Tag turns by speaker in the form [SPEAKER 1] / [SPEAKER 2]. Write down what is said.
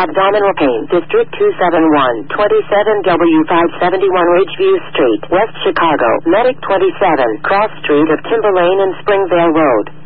[SPEAKER 1] abdominal pain. District 271, 27W571 Ridgeview Street, West Chicago. Medic 27, Cross Street of Timber Lane and Springvale Road.